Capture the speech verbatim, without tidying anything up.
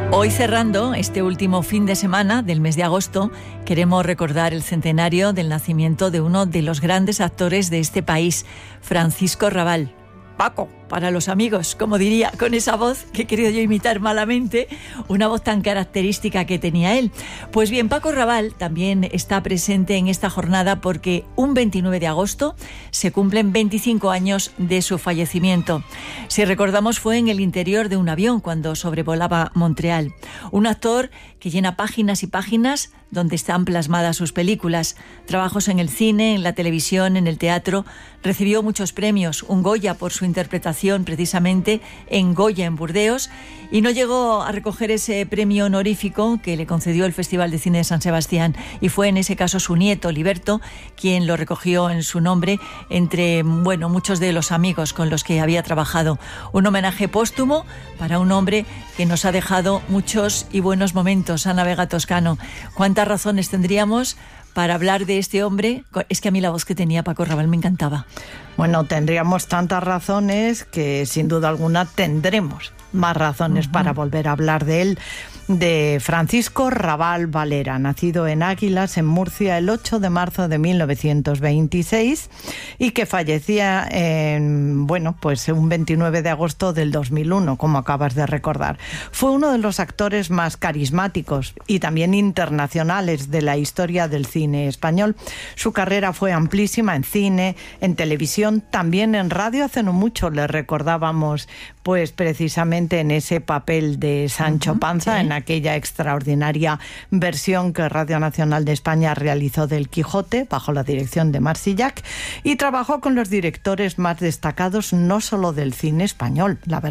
Hoy, cerrando este último fin de semana del mes de agosto, queremos recordar el centenario del nacimiento de uno de los grandes actores de este país, Francisco Rabal. Paco, para los amigos, como diría, con esa voz que he querido yo imitar malamente, una voz tan característica que tenía él. Pues bien, Paco Rabal también está presente en esta jornada porque un veintinueve de agosto se cumplen veinticinco años de su fallecimiento. Si recordamos, fue en el interior de un avión cuando sobrevolaba Montreal. Un actor que llena páginas y páginas donde están plasmadas sus películas, trabajos en el cine, en la televisión, en el teatro. Recibió muchos premios, un Goya por su interpretación precisamente en Goya en Burdeos, y no llegó a recoger ese premio honorífico que le concedió el Festival de Cine de San Sebastián, y fue en ese caso su nieto Liberto quien lo recogió en su nombre entre, bueno, muchos de los amigos con los que había trabajado. Un homenaje póstumo para un hombre que nos ha dejado muchos y buenos momentos. Ana Vega Toscano, ¿cuántas razones tendríamos para hablar de este hombre? Es que a mí la voz que tenía Paco Rabal me encantaba. Bueno, tendríamos tantas razones que sin duda alguna tendremos más razones uh-huh. para volver a hablar de él, de Francisco Rabal Valera, nacido en Águilas, en Murcia, el ocho de marzo de mil novecientos veintiséis, y que fallecía en, bueno, pues un veintinueve de agosto del dos mil uno, como acabas de recordar. Fue uno de los actores más carismáticos y también internacionales de la historia del cine español. Su carrera fue amplísima en cine, en televisión, también en radio. Hace no mucho le recordábamos pues precisamente en ese papel de Sancho uh-huh, Panza, sí. en aquella extraordinaria versión que Radio Nacional de España realizó del Quijote, bajo la dirección de Marsillac, y trabajó con los directores más destacados no solo del cine español, la verdad.